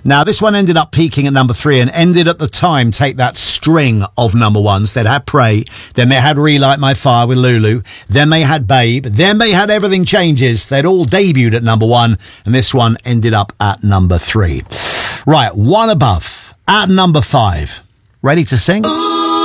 Now, this one ended up peaking at number 3 and ended at the time take that string of number ones. They'd had Pray, then they had Relight My Fire with Lulu, then they had Babe, then they had Everything Changes. They'd all debuted at number 1, and this one ended up at number 3. Right, one above, at number 5. Ready to sing?